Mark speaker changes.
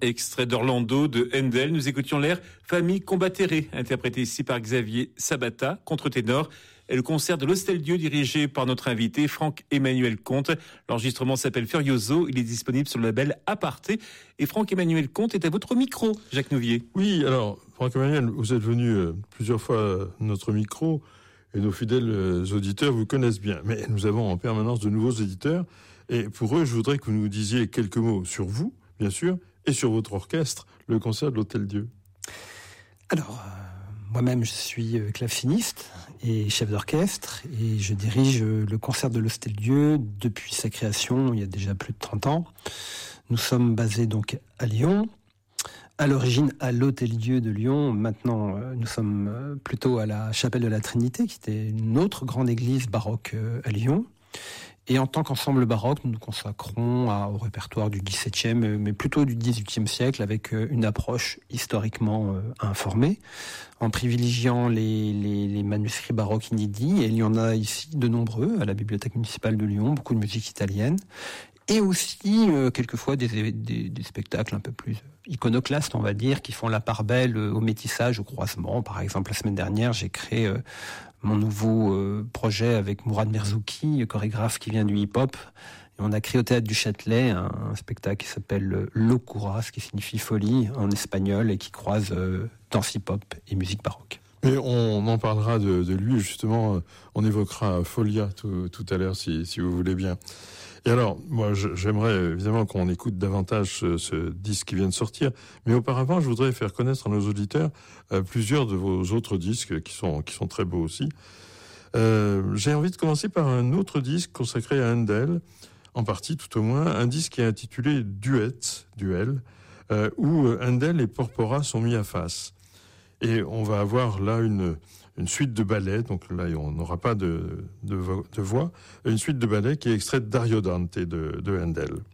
Speaker 1: Extrait d'Orlando de Handel, nous écoutions l'air Famille Combattere, interprété ici par Xavier Sabata, contre-ténor, et le concert de l'Hostel-Dieu dirigé par notre invité Franck-Emmanuel Comte. L'enregistrement s'appelle Furioso, il est disponible sur le label Aparté. Et Franck-Emmanuel Comte est à votre micro, Jacques Nouvier.
Speaker 2: Oui, alors Franck-Emmanuel, vous êtes venu plusieurs fois à notre micro et nos fidèles auditeurs vous connaissent bien. Mais nous avons en permanence de nouveaux éditeurs et pour eux, je voudrais que vous nous disiez quelques mots sur vous, bien sûr, et sur votre orchestre, le concert de l'Hôtel-Dieu.
Speaker 3: Alors, moi-même, je suis claveciniste et chef d'orchestre et je dirige le concert de l'Hostel-Dieu depuis sa création il y a déjà plus de 30 ans. Nous sommes basés donc à Lyon, à l'origine à l'Hôtel-Dieu de Lyon. Maintenant, nous sommes plutôt à la chapelle de la Trinité, qui était une autre grande église baroque à Lyon. Et en tant qu'ensemble baroque, nous nous consacrons au répertoire du XVIIe, mais plutôt du XVIIIe siècle, avec une approche historiquement informée, en privilégiant les manuscrits baroques inédits. Et il y en a ici de nombreux, à la Bibliothèque municipale de Lyon, beaucoup de musique italienne. Et aussi, quelquefois, des spectacles un peu plus iconoclastes, on va dire, qui font la part belle au métissage, au croisement. Par exemple, la semaine dernière, j'ai créé mon nouveau projet avec Mourad Merzouki, chorégraphe qui vient du hip-hop. Et on a créé au Théâtre du Châtelet un spectacle qui s'appelle Locura, ce qui signifie folie en espagnol, et qui croise danse hip-hop et musique baroque.
Speaker 2: Et on en parlera de lui, justement, on évoquera Folia tout à l'heure, si vous voulez bien. Et alors, moi, j'aimerais évidemment qu'on écoute davantage ce disque qui vient de sortir, mais auparavant, je voudrais faire connaître à nos auditeurs plusieurs de vos autres disques qui sont très beaux aussi. J'ai envie de commencer par un autre disque consacré à Handel, en partie tout au moins, un disque qui est intitulé Duel, où Handel et Porpora sont mis à face. Et on va avoir là une suite de ballets, donc là on n'aura pas de voix, une suite de ballets qui est extraite d'Ariodante de Handel.